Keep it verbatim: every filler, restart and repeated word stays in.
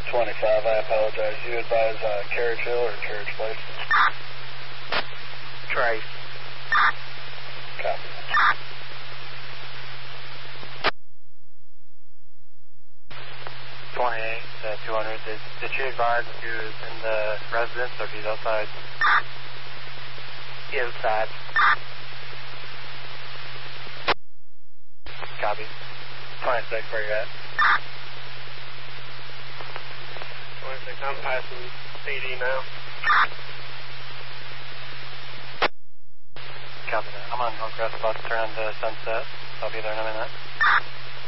twenty-five, I apologize. You advise uh, Carriage Hill or Carriage Place? Trace. Copy. twenty-eight, uh, two hundred. Did, did you advise if he was in the residence or if he's outside? Inside. Copy. twenty-six, where you at? twenty-six, I'm passing P D now. Copy that. I'm on Hillcrest, about to turn on to Sunset. I'll be there in a minute.